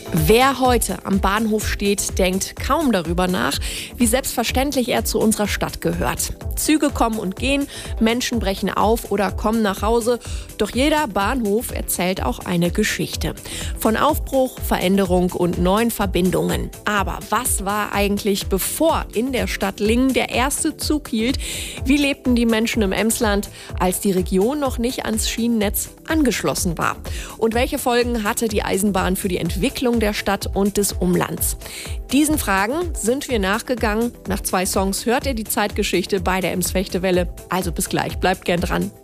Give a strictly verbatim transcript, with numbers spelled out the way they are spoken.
Wer heute am Bahnhof steht, denkt kaum darüber nach, wie selbstverständlich er zu unserer Stadt gehört. Züge kommen und gehen, Menschen brechen auf oder kommen nach Hause. Doch jeder Bahnhof erzählt auch eine Geschichte. Von Aufbruch, Veränderung und neuen Verbindungen. Aber was war eigentlich, bevor in der Stadt Lingen der erste Zug hielt? Wie lebten die Menschen im Emsland, als die Region noch nicht ans Schienennetz angeschlossen war? Und welche Folgen hatte die Eisenbahn für die Entwicklung der Stadt und des Umlands? Diesen Fragen sind wir nachgegangen. Nach zwei Songs hört ihr die Zeitgeschichte bei der Emsfechtewelle. Also bis gleich, bleibt gern dran.